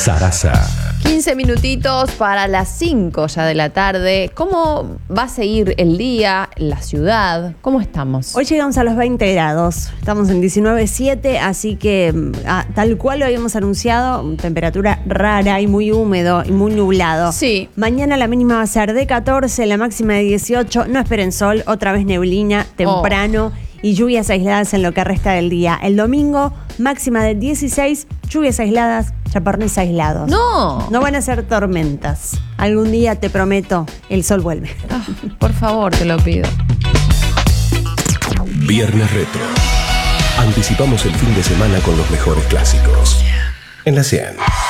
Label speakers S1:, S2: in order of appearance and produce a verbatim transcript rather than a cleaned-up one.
S1: Sarasa.
S2: quince minutitos para las cinco ya de la tarde. ¿Cómo va a seguir el día, la ciudad? ¿Cómo estamos?
S3: Hoy llegamos a los veinte grados. Estamos en diecinueve punto siete, así que ah, tal cual lo habíamos anunciado, temperatura rara y muy húmedo y muy nublado.
S2: Sí.
S3: Mañana la mínima va a ser de catorce, la máxima de dieciocho. No esperen sol, otra vez neblina, temprano. Oh. Y lluvias aisladas en lo que resta del día. El domingo, máxima de dieciséis, lluvias aisladas, chaparrones aislados.
S2: No.
S3: No van a ser tormentas. Algún día, te prometo, el sol vuelve.
S2: Oh, por favor, te lo pido.
S1: Viernes Retro. Anticipamos el fin de semana con los mejores clásicos. En la cien.